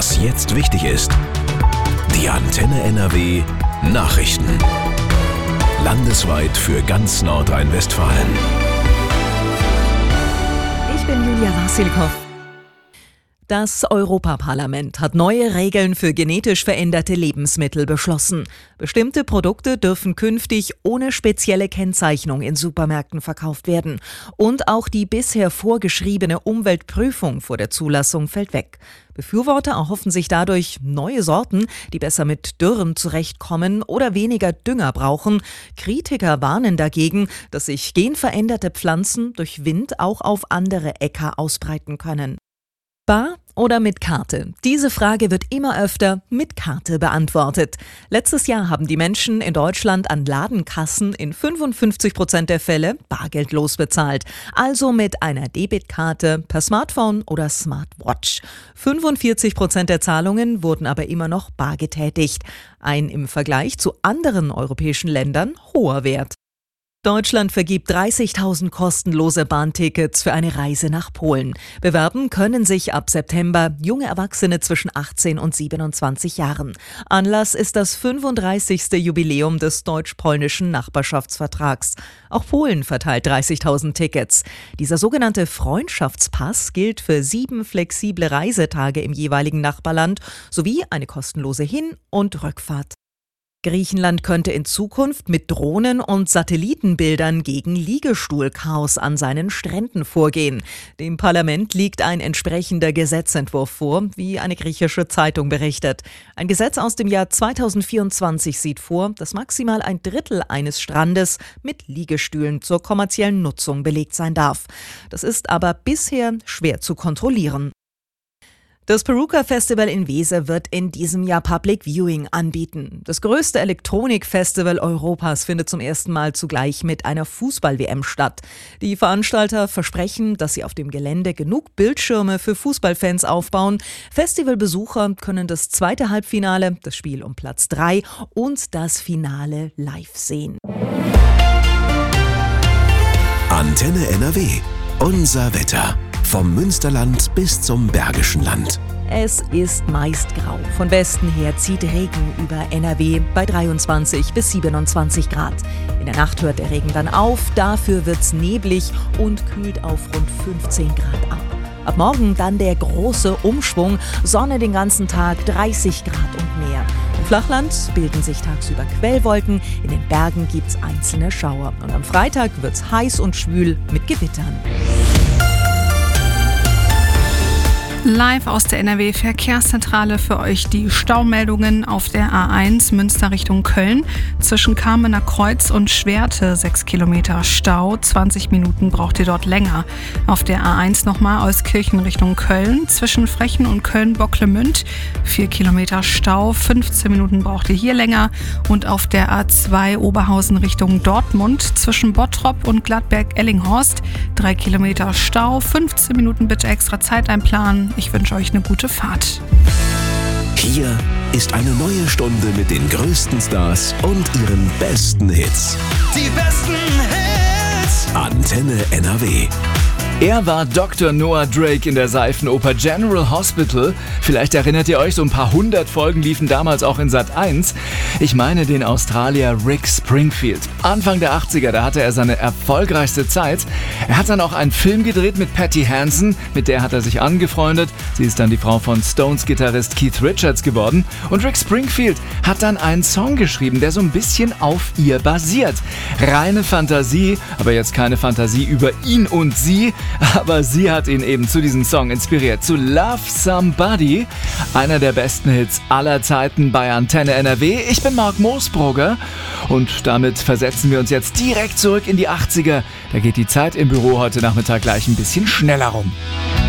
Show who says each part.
Speaker 1: Was jetzt wichtig ist. Die Antenne NRW Nachrichten. Landesweit für ganz Nordrhein-Westfalen.
Speaker 2: Ich bin Julia Wasilkow. Das Europaparlament hat neue Regeln für genetisch veränderte Lebensmittel beschlossen. Bestimmte Produkte dürfen künftig ohne spezielle Kennzeichnung in Supermärkten verkauft werden. Und auch die bisher vorgeschriebene Umweltprüfung vor der Zulassung fällt weg. Befürworter erhoffen sich dadurch neue Sorten, die besser mit Dürren zurechtkommen oder weniger Dünger brauchen. Kritiker warnen dagegen, dass sich genveränderte Pflanzen durch Wind auch auf andere Äcker ausbreiten können. Bar oder mit Karte? Diese Frage wird immer öfter mit Karte beantwortet. Letztes Jahr haben die Menschen in Deutschland an Ladenkassen in 55% der Fälle bargeldlos bezahlt. Also mit einer Debitkarte per Smartphone oder Smartwatch. 45% der Zahlungen wurden aber immer noch bar getätigt. Ein im Vergleich zu anderen europäischen Ländern hoher Wert. Deutschland vergibt 30.000 kostenlose Bahntickets für eine Reise nach Polen. Bewerben können sich ab September junge Erwachsene zwischen 18 und 27 Jahren. Anlass ist das 35. Jubiläum des deutsch-polnischen Nachbarschaftsvertrags. Auch Polen verteilt 30.000 Tickets. Dieser sogenannte Freundschaftspass gilt für 7 flexible Reisetage im jeweiligen Nachbarland sowie eine kostenlose Hin- und Rückfahrt. Griechenland könnte in Zukunft mit Drohnen und Satellitenbildern gegen Liegestuhlchaos an seinen Stränden vorgehen. Dem Parlament liegt ein entsprechender Gesetzentwurf vor, wie eine griechische Zeitung berichtet. Ein Gesetz aus dem Jahr 2024 sieht vor, dass maximal ein Drittel eines Strandes mit Liegestühlen zur kommerziellen Nutzung belegt sein darf. Das ist aber bisher schwer zu kontrollieren. Das Peruka Festival in Weser wird in diesem Jahr Public Viewing anbieten. Das größte Elektronik-Festival Europas findet zum ersten Mal zugleich mit einer Fußball-WM statt. Die Veranstalter versprechen, dass sie auf dem Gelände genug Bildschirme für Fußballfans aufbauen. Festivalbesucher können das zweite Halbfinale, das Spiel um Platz 3 und das Finale live sehen.
Speaker 1: Antenne NRW. Unser Wetter. Vom Münsterland bis zum Bergischen Land.
Speaker 2: Es ist meist grau. Von Westen her zieht Regen über NRW bei 23 bis 27 Grad. In der Nacht hört der Regen dann auf, dafür wird's neblig und kühlt auf rund 15 Grad ab. Ab morgen dann der große Umschwung, Sonne den ganzen Tag, 30 Grad und mehr. Im Flachland bilden sich tagsüber Quellwolken, in den Bergen gibt's einzelne Schauer. Und am Freitag wird's heiß und schwül mit Gewittern.
Speaker 3: Live aus der NRW-Verkehrszentrale für euch die Staumeldungen auf der A1 Münster Richtung Köln. Zwischen Kamener Kreuz und Schwerte 6 Kilometer Stau, 20 Minuten braucht ihr dort länger. Auf der A1 nochmal Euskirchen Richtung Köln. Zwischen Frechen und Köln-Bocklemünd 4 Kilometer Stau, 15 Minuten braucht ihr hier länger. Und auf der A2 Oberhausen Richtung Dortmund zwischen Bottrop und Gladberg-Ellinghorst 3 Kilometer Stau, 15 Minuten bitte extra Zeit einplanen. Ich wünsche euch eine gute Fahrt.
Speaker 1: Hier ist eine neue Stunde mit den größten Stars und ihren besten Hits.
Speaker 4: Die besten Hits.
Speaker 1: Antenne NRW.
Speaker 5: Er war Dr. Noah Drake in der Seifenoper General Hospital. Vielleicht erinnert ihr euch, so ein paar 100 Folgen liefen damals auch in Sat.1. Ich meine den Australier Rick Springfield. Anfang der 80er, da hatte er seine erfolgreichste Zeit. Er hat dann auch einen Film gedreht mit Patty Hansen, mit der hat er sich angefreundet. Sie ist dann die Frau von Stones-Gitarrist Keith Richards geworden. Und Rick Springfield hat dann einen Song geschrieben, der so ein bisschen auf ihr basiert. Reine Fantasie, aber jetzt keine Fantasie über ihn und sie. Aber sie hat ihn eben zu diesem Song inspiriert, zu Love Somebody, einer der besten Hits aller Zeiten bei Antenne NRW. Ich bin Marc Moosbrugger und damit versetzen wir uns jetzt direkt zurück in die 80er. Da geht die Zeit im Büro heute Nachmittag gleich ein bisschen schneller rum.